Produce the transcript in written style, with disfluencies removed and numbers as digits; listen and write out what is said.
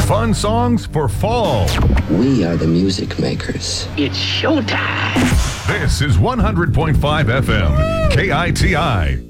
Fun songs for fall. We are the music makers. It's showtime. This is 100.5 FM, KITI.